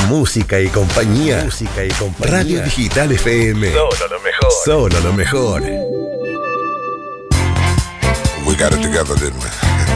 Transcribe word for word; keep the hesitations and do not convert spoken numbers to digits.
Música y compañía. Música y compañía. Radio Digital F M. Solo lo mejor. Solo lo mejor. We got it together, didn't we?